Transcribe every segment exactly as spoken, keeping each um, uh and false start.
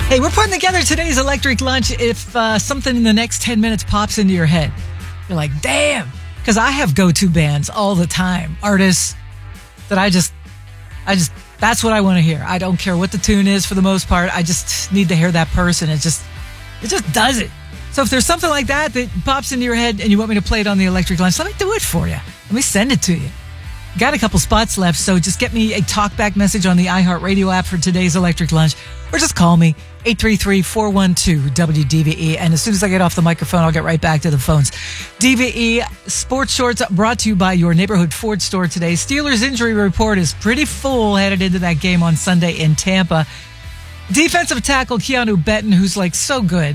Hey, we're putting together today's electric lunch. If uh, something in the next ten minutes pops into your head, you're like, damn. Because I have go-to bands all the time. Artists that I just, I just, that's what I want to hear. I don't care what the tune is for the most part. I just need to hear that person. It just, it just does it. So if there's something like that that pops into your head and you want me to play it on the electric lunch, let me do it for you. Let me send it to you. Got a couple spots left, so just get me a talkback message on the iHeartRadio app for today's electric lunch, or just call me, eight three three, four one two, W D V E. And as soon as I get off the microphone, I'll get right back to the phones. D V E Sports Shorts brought to you by your neighborhood Ford store today. Steelers injury report is pretty full headed into that game on Sunday in Tampa. Defensive tackle Keanu Benton, who's like so good,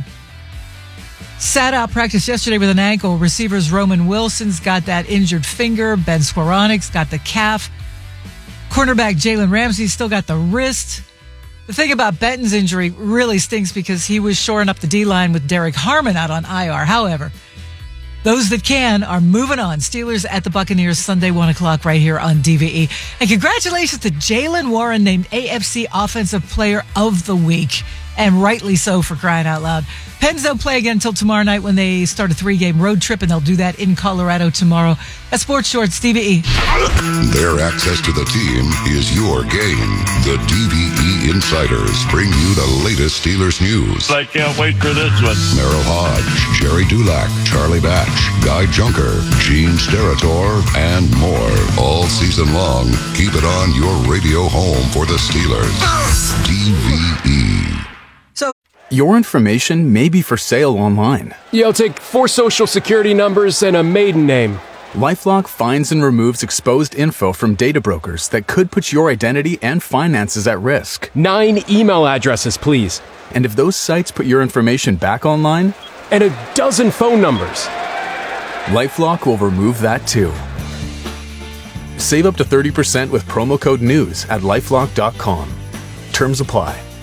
sat out practice yesterday with an ankle. Receivers Roman Wilson's got that injured finger. Ben Skowronek's got the calf. Cornerback Jalen Ramsey's still got the wrist. The thing about Benton's injury really stinks because he was shoring up the D-line with Derek Harmon out on I R. However, those that can are moving on. Steelers at the Buccaneers Sunday, one o'clock right here on D V E. And congratulations to Jaylen Warren, named A F C Offensive Player of the Week. And rightly so, for crying out loud. Pens don't play again until tomorrow night when they start a three-game road trip, and they'll do that in Colorado tomorrow. At Sports Shorts, D V E. Their access to the team is your game. The D V E Insiders bring you the latest Steelers news. I can't wait for this one. Merrill Hodge, Jerry Dulac, Charlie Batch, Guy Junker, Gene Steratore, and more. All season long, keep it on your radio home for the Steelers. D V E. Your information may be for sale online. Yo, take four social security numbers and a maiden name. LifeLock finds and removes exposed info from data brokers that could put your identity and finances at risk. Nine email addresses, please. And if those sites put your information back online? And a dozen phone numbers. LifeLock will remove that too. Save up to thirty percent with promo code NEWS at lifelock dot com. Terms apply.